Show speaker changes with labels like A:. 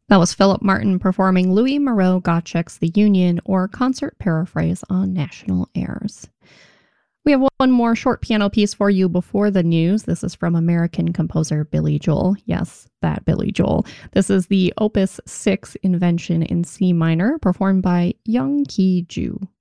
A: That was Philip Martin performing Louis Moreau Gottschalk's The Union, or concert paraphrase on national airs. We have one more short piano piece for you before the news. This is from American composer Billy Joel. Yes, that Billy Joel. This is the Opus 6 Invention in C minor, performed by Young Ki Ju.